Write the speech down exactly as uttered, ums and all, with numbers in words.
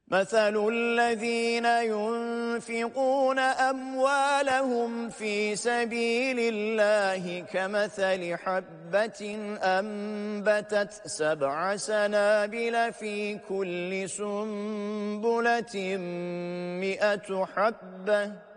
مثل الذين ينفقون أموالهم في سبيل الله كمثل حبة أنبتت سبع سنابل في كل سنبلة مئة حبة